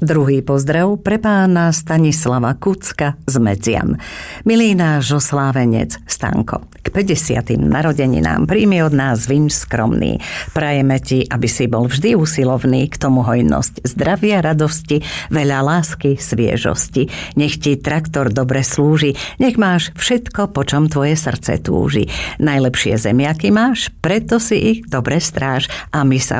Druhý pozdrav pre pána Stanislava Kucka z Medzian. Milý náš oslávenec Stanko, k 50. narodeninám príjmi od nás vinš skromný. Prajeme ti, aby si bol vždy usilovný, k tomu hojnosť zdravia, radosti, veľa lásky, sviežosti. Nech ti traktor dobre slúži, nech máš všetko, po čom tvoje srdce túži. Najlepšie zemiaky máš, preto si ich dobre stráž a my sa